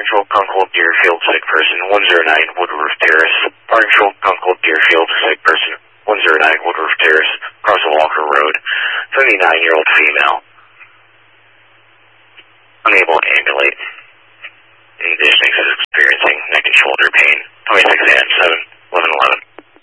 Control, Concord, Deerfield, sick person, 109 Woodruff Terrace. Park Control, Concord, Deerfield, sick person, 109 Woodruff Terrace, across Walker Road. 79-year-old female. Unable to ambulate. In addition, is experiencing neck and shoulder pain. 26 AM 7.